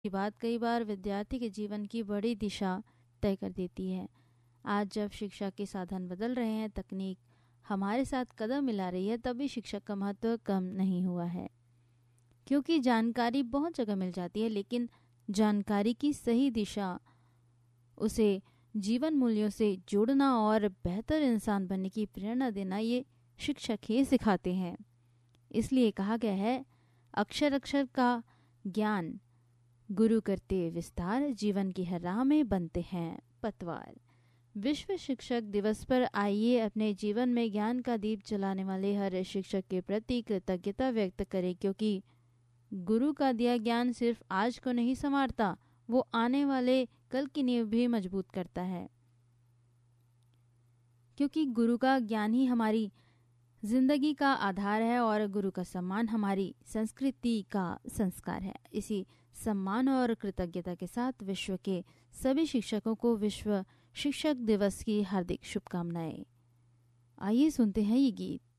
की बात कई बार विद्यार्थी के जीवन की बड़ी दिशा तय कर देती है। आज जब शिक्षा के साधन बदल रहे हैं, तकनीक हमारे साथ कदम मिला रही है, तभी शिक्षक का महत्व कम नहीं हुआ है। क्योंकि जानकारी बहुत जगह मिल जाती है, लेकिन जानकारी की सही दिशा, उसे जीवन मूल्यों से जोड़ना और बेहतर इंसान बनने की प्रेरणा देना, ये शिक्षक ही सिखाते हैं। इसलिए कहा गया है, अक्षर अक्षर का ज्ञान गुरु करते विस्तार, जीवन की हर राह में बनते हैं पतवार। विश्व शिक्षक दिवस पर आइए अपने जीवन में ज्ञान का दीप जलाने वाले हर शिक्षक के प्रति कृतज्ञता व्यक्त करें, क्योंकि गुरु का दिया ज्ञान सिर्फ आज को नहीं संवारता, वो आने वाले कल की नींव भी मजबूत करता है। क्योंकि गुरु का ज्ञान ही हमारी जिंदगी का आधार है और गुरु का सम्मान हमारी संस्कृति का संस्कार है। इसी सम्मान और कृतज्ञता के साथ विश्व के सभी शिक्षकों को विश्व शिक्षक दिवस की हार्दिक शुभकामनाएं। आइए सुनते हैं ये गीत।